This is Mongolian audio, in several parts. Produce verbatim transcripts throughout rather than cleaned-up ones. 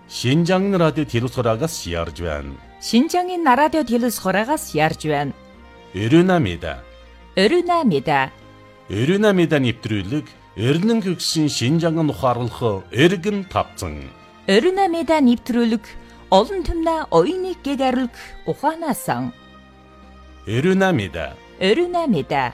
신장 라디오 телевизорагаас ярьж байна. 신장인 радио телевизорагаас ярьж байна. Өрүнамида. Өрүнамида. Өрүнамида нэвтрүүлэг Эрдэнэ хөгсөн Шинжаангын ухаарлах эргэн тавцан. Өрүнамида нэвтрүүлэг олон түмнэ оюуныг гэгэрлэг ухаанасан. Өрүнамида. Өрүнамида.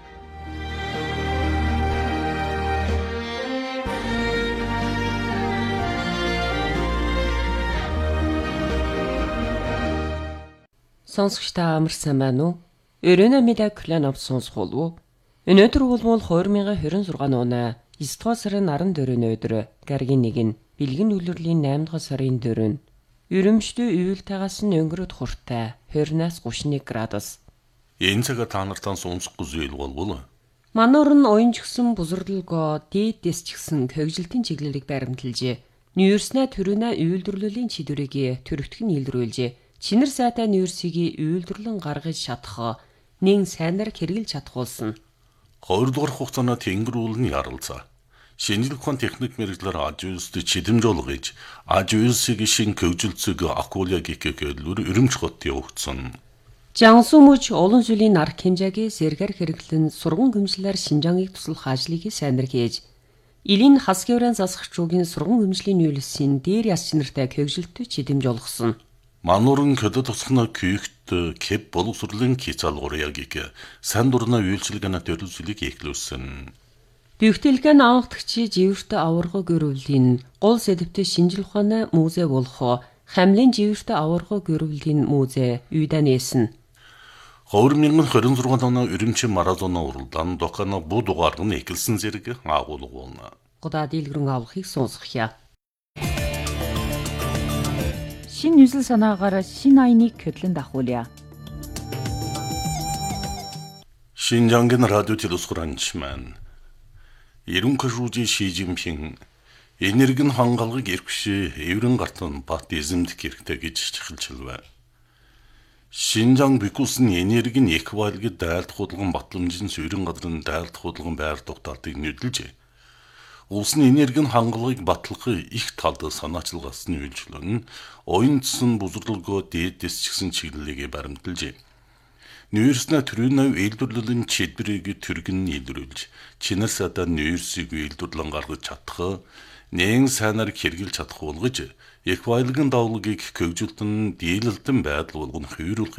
Сонсогч та амарсан байна уу? Өрүнамида клан авч сонсгол уу? Өнөөдөр бол хоёр мянган хорин зургааны оноо девять дугаар сарын арван дөрөвний өдөр гаргийн нэг нь бэлгэн үлрэлийн найман дугаар сарын дөрөв. Ерөмшдөө уйлтаагаас нь өнгөрөд хуртай двадцать-аас тридцать one градус. Энэ цагаар та нартаа сонсохгүй зүйл болвол Мануур нь оюунч гсэн бузралгоо дээдэс ч гсэн хөгжилтийн чиглэлийг баримталжээ. Ньюерснэ төрөнө үйлдвэрлэлийн чидвэрийг төрөвтгөн илрүүлжээ. Чинэр сайтай ньюерсийг үйлдвэрлэн гаргаж чадах нэн сайнаар хэрэгжилж чадхуулсан. хоёр дугаар хугацаанд тэнгэр уулын ярилцаа. Шинжлэх ухааны техник мэргэжлэр аж үйлсд чидэмж олгож, аж үйлсийг шин хөгжилцөг акулягик гэрлүүр өрөмч хот явагдсан. Жансу мөч олон жилийн арга хэмжээгээ сэргээр хэрэглэн сургууль гэмжлэлээр Шинжаангийг туслах ажлыг сайнаар хийж, Илийн хас гэрэн засагчуугийн сургууль гэмжлийн үйлсийн дээр яс чинэртэй хөгжилтөд чидэмж олгосон. Мануурын көдө тусгана күйхт кеп боловсролын кицалгуурьягийг сан дурна үйлчилгээна төрөлсөлийг эхлүүлсэн. Бюхтэлгэн анхдагчи живэртэ аварга гөрөвлийн гол сэдвтэ шинжлэх ухааны музей болох Хамлын живэртэ аварга гөрөвлийн музей үйдэнэсэн. хоёр мянган хорин зургааны оноо Өрөмчийн маразоно уралдаан докана бу дугаар нь эхэлсэн зэрэг агуулга болно. Гудаа дийлгэрэн авахыг сонсгоё. Шин 뉴сэл санаагаар шин айныг хөдлөн дахуулъя. Шинжаангийн радио телевизоранчман Ерөн Кожужи Ши Жинпин энергийн хангалгыг эрхвшээ эврэн гартан бат эзэмдэх хэрэгтэй гэж чиглэлжээ. Шинжаан бикусны энергийн эквайлыг дайлдах худалдан батламжийн суурин газрын дайлдах худалдан байр тогтоолтыг нөдөлжээ. Улсын энергийн хангалгыг батлахыг их талд санаачилгаас нь үйлчлэн оюунцсан бузралгоо дээдэс чигсэн чиглэлийг баримталжээ. Ньюерснэ төрөнө үйлдвэрлэлийн чидвэрийг түргэн нийлрүүлж, чинэр сада ньюерсийг үйлдвэрлэн гаргаж чадах, нэн сайнаар хэрэгжилж чадах болгож, эквайлгийн давлгийг хөгжилтөн дийлэлтэн байдал болгон хувируулах